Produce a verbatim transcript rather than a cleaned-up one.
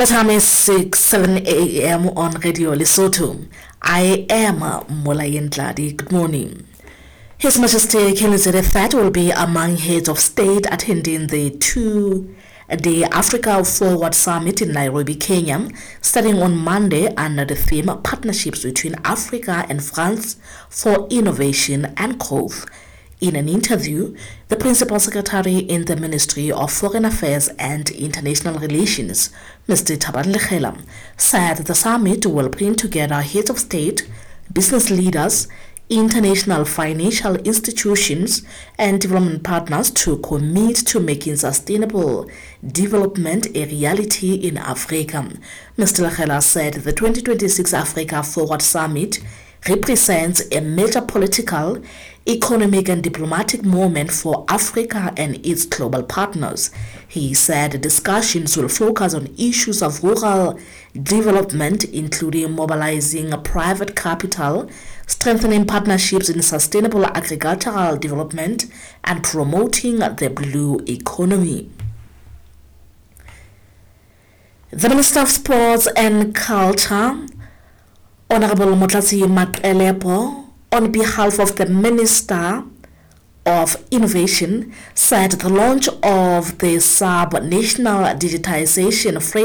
The time is six, seven a m on Radio Lesotho. I am Molayen Tladi. Good morning. His Majesty King Elizabeth the third will be among heads of state attending the two-day Africa Forward Summit in Nairobi, Kenya, starting on Monday under the theme Partnerships between Africa and France for Innovation and Growth. In an interview, the Principal Secretary in the Ministry of Foreign Affairs and International Relations, Mister Thabang Lekgela, said the summit will bring together heads of state, business leaders, international financial institutions, and development partners to commit to making sustainable development a reality in Africa. Mister Lekgela said the twenty twenty-six Africa Forward Summit represents a major political, economic and diplomatic moment for Africa and its global partners. He said discussions will focus on issues of rural development, including mobilizing private capital, strengthening partnerships in sustainable agricultural development, and promoting the blue economy. The Minister of Sports and Culture, Honorable Motlatsi Maqelepo, on behalf of the Minister of Innovation, said the launch of the sub-national digitization framework